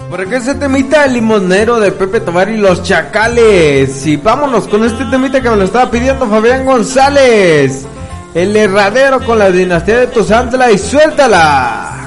Por acá ese temita, el limonero de Pepe Tobar y los Chacales. Y vámonos con este temita que me lo estaba pidiendo Fabián González. El herradero con la dinastía de Tuzantla y suéltala.